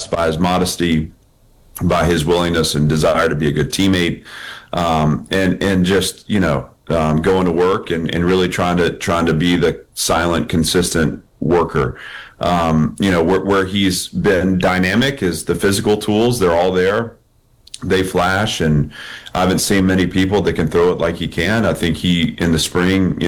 impressed by his modesty, by his willingness and desire to be a good teammate, and just going to work and really trying to be the silent, consistent worker. Where he's been dynamic is the physical tools. They're all there. They flash, and I haven't seen many people that can throw it like he can. I think in the spring,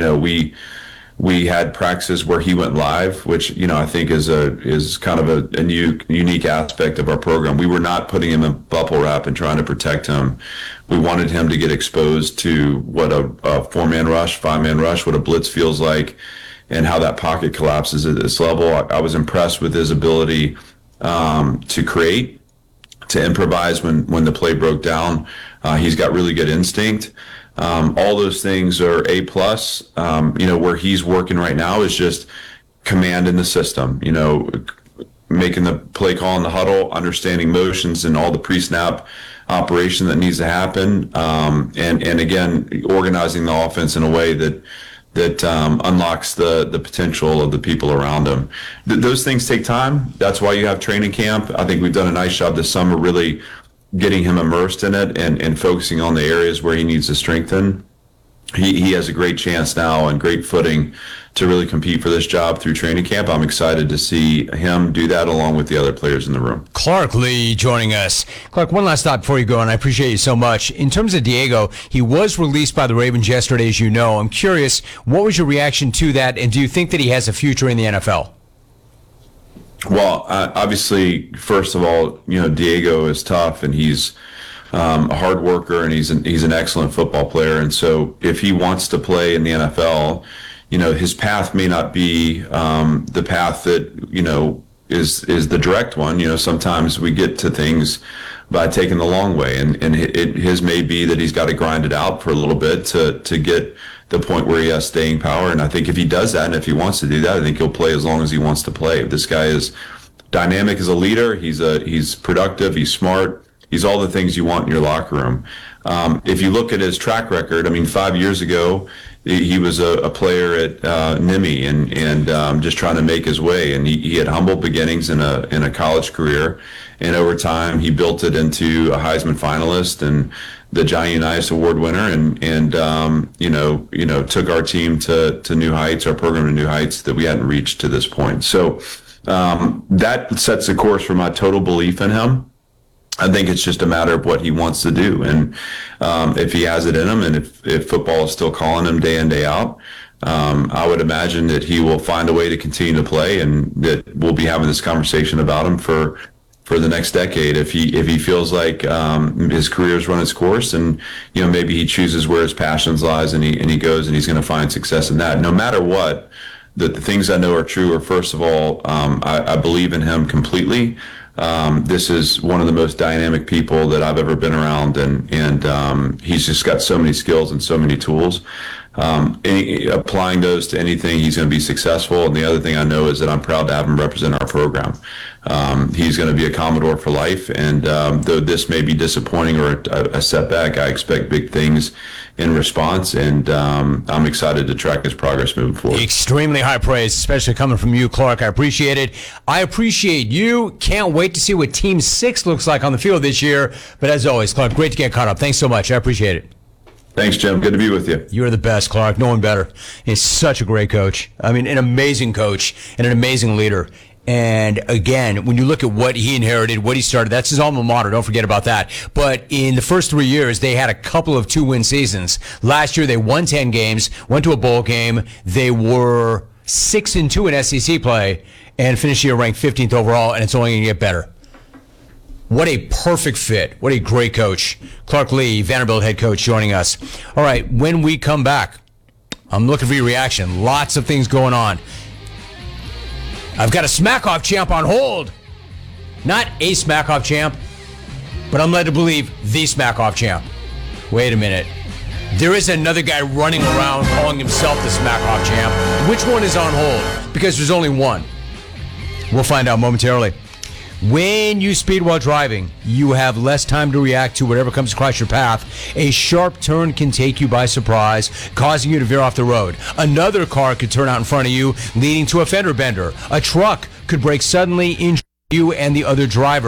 we had practices where he went live, which I think is kind of a new unique aspect of our program. We were not putting him in bubble wrap and trying to protect him. We wanted him to get exposed to what a 4-man rush, 5-man rush, what a blitz feels like, and how that pocket collapses at this level. I was impressed with his ability to create, to improvise when the play broke down. He's got really good instinct. All those things are A+. Where he's working right now is just command in the system, making the play call in the huddle, understanding motions and all the pre-snap operation that needs to happen. And again, organizing the offense in a way that unlocks the potential of the people around him. Those things take time. That's why you have training camp. I think we've done a nice job this summer really getting him immersed in it and focusing on the areas where he needs to strengthen. He has a great chance now and great footing to really compete for this job through training camp. I'm excited to see him do that along with the other players in the room. Clark Lea joining us. Clark, one last thought before you go, and I appreciate you so much. In terms of Diego, he was released by the Ravens yesterday, as you know. I'm curious, what was your reaction to that, and do you think that he has a future in the NFL? Well, obviously, first of all, Diego is tough, and he's a hard worker, and he's an excellent football player. And so if he wants to play in the NFL, his path may not be the path that, is the direct one. Sometimes we get to things by taking the long way, and his may be that he's got to grind it out for a little bit to get the point where he has staying power. And I think if he does that, and if he wants to do that, I think he'll play as long as he wants to play. This guy is dynamic as a leader. He's productive. He's smart. He's all the things you want in your locker room. If you look at his track record, 5 years ago, he was a player at Nimi and just trying to make his way. And he had humble beginnings in a college career. And over time, he built it into a Heisman finalist and the Johnny Unitas Award winner, and took our team to new heights, our program to new heights that we hadn't reached to this point. So that sets the course for my total belief in him. I think it's just a matter of what he wants to do. And if he has it in him, and if football is still calling him day in, day out, I would imagine that he will find a way to continue to play, and that we'll be having this conversation about him for the next decade. If he feels like his career's run its course, and maybe he chooses where his passions lies, and he goes and he's going to find success in that. No matter what, the things I know are true are, first of all, I believe in him completely. This is one of the most dynamic people that I've ever been around, and he's just got so many skills and so many tools. Applying those to anything, he's going to be successful. And the other thing I know is that I'm proud to have him represent our program. He's going to be a Commodore for life, and though this may be disappointing or a setback, I expect big things in response, and I'm excited to track his progress moving forward. Extremely high praise, especially coming from you, Clark. I appreciate it. I appreciate you. Can't wait to see what Team 6 looks like on the field this year. But as always, Clark, great to get caught up. Thanks so much. I appreciate it. Thanks, Jim. Good to be with you. You're the best, Clark. No one better. He's such a great coach. An amazing coach and an amazing leader. And again, when you look at what he inherited, what he started, that's his alma mater. Don't forget about that. But in the first 3 years, they had a couple of 2-win seasons. Last year, they won 10 games, went to a bowl game. They were 6-2 in SEC play and finished the year ranked 15th overall, and it's only going to get better. What a perfect fit. What a great coach. Clark Lea, Vanderbilt head coach, joining us. All right, when we come back, I'm looking for your reaction. Lots of things going on. I've got a Smack-Off champ on hold. Not a Smack-Off champ, but I'm led to believe the Smack-Off champ. Wait a minute. There is another guy running around calling himself the Smack-Off champ. Which one is on hold? Because there's only one. We'll find out momentarily. When you speed while driving, you have less time to react to whatever comes across your path. A sharp turn can take you by surprise, causing you to veer off the road. Another car could turn out in front of you, leading to a fender bender. A truck could brake suddenly, injure you and the other driver.